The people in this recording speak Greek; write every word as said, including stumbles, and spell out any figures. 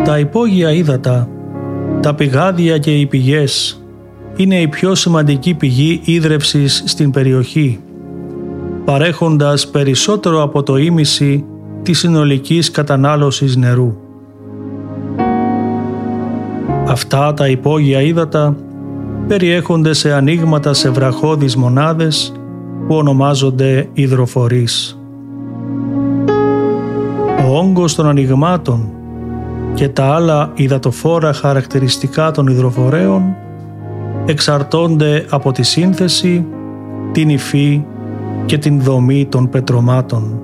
Τα υπόγεια ύδατα, τα πηγάδια και οι πηγές είναι η πιο σημαντική πηγή ίδρευσης στην περιοχή, παρέχοντας περισσότερο από το ήμισυ της συνολικής κατανάλωσης νερού. Αυτά τα υπόγεια ύδατα περιέχονται σε ανοίγματα σε βραχώδεις μονάδες που ονομάζονται υδροφορείς. Ο όγκος των ανοιγμάτων και τα άλλα υδατοφόρα χαρακτηριστικά των υδροφορέων εξαρτώνται από τη σύνθεση, την υφή και την δομή των πετρωμάτων.